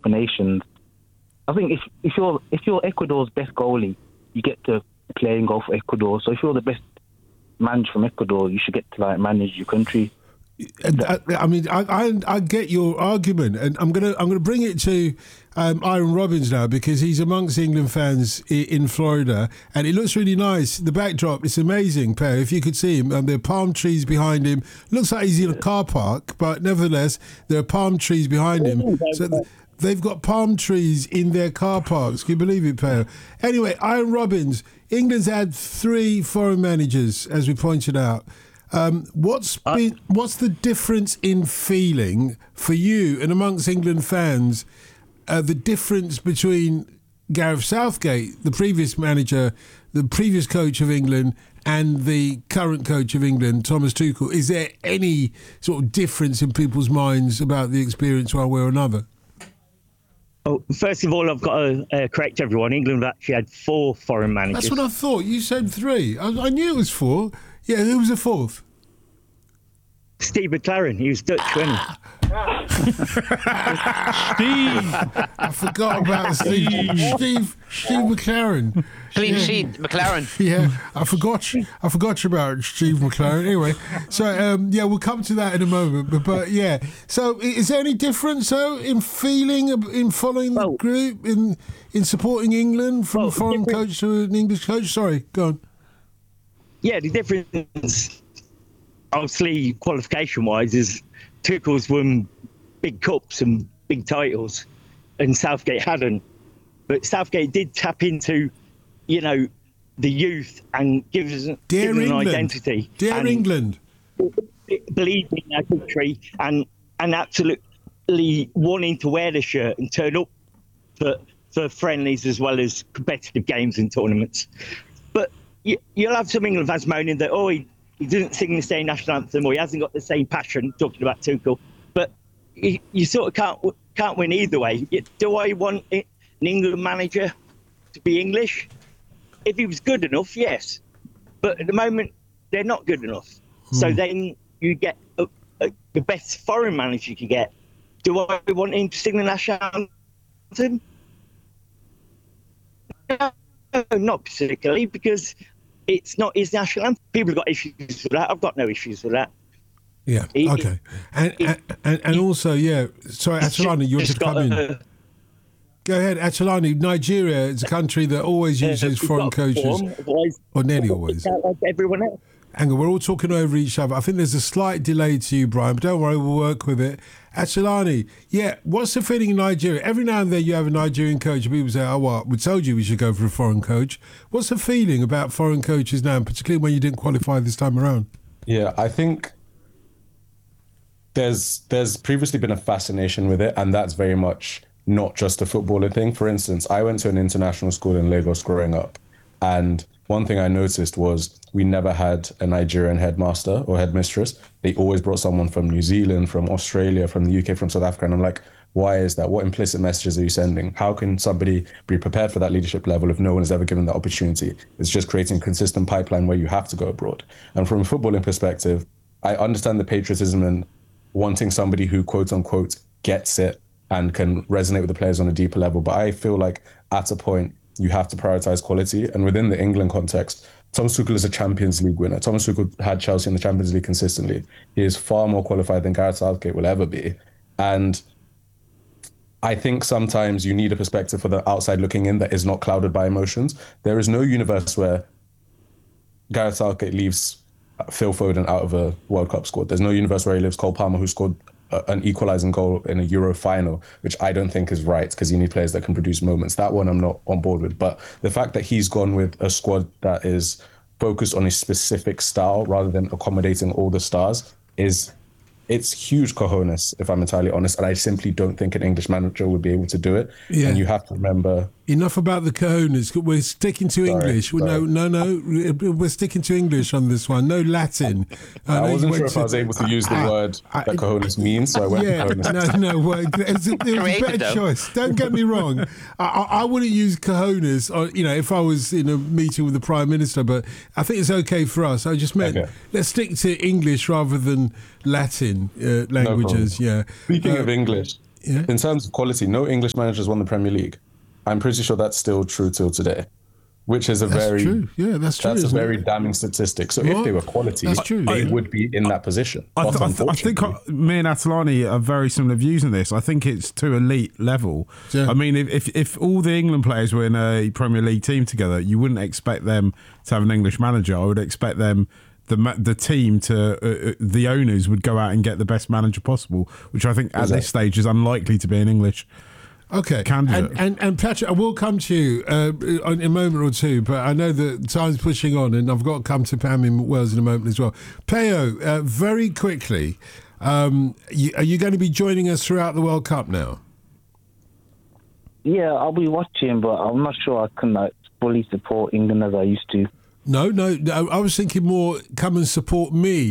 of Nations. I think if you're Ecuador's best goalie, you get to play and go for Ecuador. So if you're the best manager from Ecuador, you should get to manage your country. I get your argument, and I'm gonna bring it to Aaron Robbins now, because he's amongst England fans in Florida, and it looks really nice. The backdrop, it's amazing, Per. If you could see him, there are palm trees behind him. Looks like he's in a car park, but nevertheless, there are palm trees behind him. So they've got palm trees in their car parks. Can you believe it, Per? Anyway, Aaron Robbins, England's had 3 foreign managers, as we pointed out. What's the difference in feeling for you and amongst England fans? The difference between Gareth Southgate, the previous manager, the previous coach of England, and the current coach of England, Thomas Tuchel. Is there any sort of difference in people's minds about the experience one way or another? Oh, first of all, I've got to correct everyone. England actually had 4 foreign managers. That's what I thought. You said 3. I knew it was 4. Yeah, who was the 4th? Steve McLaren. He was Dutch, wasn't he? Steve! I forgot about Steve McLaren. Steve McLaren. Yeah, I forgot about Steve McLaren. Anyway, so we'll come to that in a moment. But yeah, so is there any difference though in feeling, in following the group, in supporting England from a foreign coach to an English coach? Sorry, go on. Yeah, the difference, obviously, qualification-wise, is Tuchel's won big cups and big titles, and Southgate hadn't. But Southgate did tap into, the youth and give them an identity. Dear England. Believe in our country and absolutely wanting to wear the shirt and turn up for friendlies as well as competitive games and tournaments. But you'll have some England fans moaning that, he didn't sing the same national anthem, or he hasn't got the same passion, talking about Tuchel. But you sort of can't win either way. Do I want an England manager to be English? If he was good enough, yes. But at the moment, they're not good enough. So then you get the best foreign manager you can get. Do I want him to sing the national anthem? No, not particularly, because it's not his national anthem. People have got issues with that. I've got no issues with that. Yeah, okay. And also, sorry, Atalani, you want to come in? Go ahead, Atalani. Nigeria is a country that always uses foreign coaches, or nearly always. Like everyone else. Hang on, we're all talking over each other. I think there's a slight delay to you, Brian, but don't worry, we'll work with it. Atalani, what's the feeling in Nigeria? Every now and then you have a Nigerian coach, and people say, we told you we should go for a foreign coach. What's the feeling about foreign coaches now, particularly when you didn't qualify this time around? Yeah, I think there's previously been a fascination with it, and that's very much not just a footballer thing. For instance, I went to an international school in Lagos growing up, and one thing I noticed was we never had a Nigerian headmaster or headmistress. They always brought someone from New Zealand, from Australia, from the UK, from South Africa. And I'm like, why is that? What implicit messages are you sending? How can somebody be prepared for that leadership level if no one has ever given that opportunity? It's just creating a consistent pipeline where you have to go abroad. And from a footballing perspective, I understand the patriotism and wanting somebody who, quote unquote, gets it and can resonate with the players on a deeper level. But I feel like at a point, you have to prioritize quality. And within the England context, Thomas Tuchel is a Champions League winner. Thomas Tuchel had Chelsea in the Champions League consistently. He is far more qualified than Gareth Southgate will ever be. And I think sometimes you need a perspective for the outside looking in that is not clouded by emotions. There is no universe where Gareth Southgate leaves Phil Foden out of a World Cup squad. There's no universe where he leaves Cole Palmer, who scored an equalising goal in a Euro final, which I don't think is right, because you need players that can produce moments. That one I'm not on board with. But the fact that he's gone with a squad that is focused on a specific style rather than accommodating all the stars it's huge cojones, if I'm entirely honest. And I simply don't think an English manager would be able to do it. Yeah. And you have to remember... Enough about the cojones. We're sticking to English. No. We're sticking to English on this one. No Latin. I wasn't sure if I was able to use the word that cojones means, so I went cojones. No. It was a better choice. Don't get me wrong. I wouldn't use cojones, if I was in a meeting with the Prime Minister, but I think it's okay for us. I just meant let's stick to English rather than Latin languages. No, speaking of English, Yeah. in terms of quality, no English managers won the Premier League. I'm pretty sure that's still true till today, which is That's true. Yeah, that's true. That's a isn't very it? damning statistic. So Well, if they were quality, that's true. they would be in that position. I But think unfortunately- me and Atalani are very similar views on this. I think it's to elite level. Yeah. I mean, if all the England players were in a Premier League team together, you wouldn't expect them to have an English manager. I would expect them, the team, to the owners would go out and get the best manager possible, which I think at this stage is unlikely to be an English. Okay, candidate. And Patrick, I will come to you in a moment or two, but I know that time's pushing on, and I've got to come to Pam in Wales in a moment as well. Peo, very quickly, are you going to be joining us throughout the World Cup now? Yeah, I'll be watching, but I'm not sure I can fully support England as I used to. No, I was thinking more come and support me